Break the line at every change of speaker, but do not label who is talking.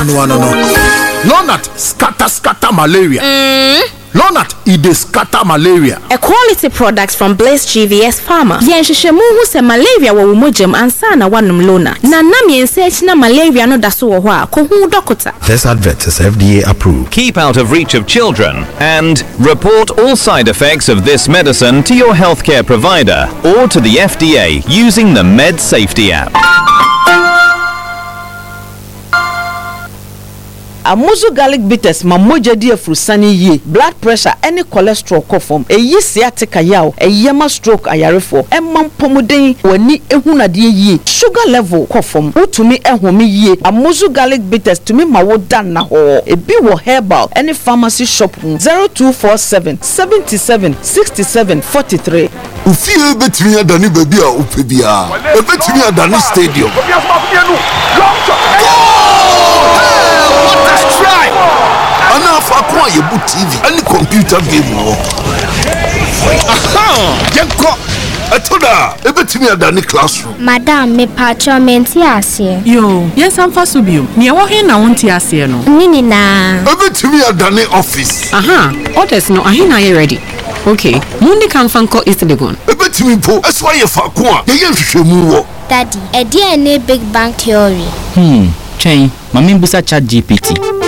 Lonat scatter malaria. Lonat ide scatter malaria.
A quality product from Blaze GVS Pharma. Yenshishemu hu se malaria wa umojem ansa na wanum Lonat. Na nam yense na malaria no daso wo ho a ko hu dokota.
This advert is FDA approved.
Keep out of reach of children and report all side effects of this medicine to your healthcare provider or to the FDA using the Med Safety app.
Amuzu garlic bitters mamoja di afrusani ye blood pressure any cholesterol kofom eyi sciatica yaw eyema stroke ayarefo emam pomuden wani ehunade ye sugar level kofom utumi ehome ye Amuzu garlic bitters tumi mawodan na ho ebi wo herbal any pharmacy shop 0247 77 67 43
Ufie betimi adani baby a upebia ebetimi adani stadium. Anafa kwa yebu TV any computer game wo. Aha! Yenko atoda ebetimi adani classroom.
Madam me pacho menti ase.
Yo, yes amfa so bio. Ne wo he na wonti ase no.
Nini na.
Ebetimi adani office.
Aha, orders no ahina ye ready. Okay, mundi kan fanko East Legon.
Ebetimi po eswa ye fa ko a ye nhwehwemu wo.
Daddy, e dey na big bang theory.
Chain, mami busa chat GPT.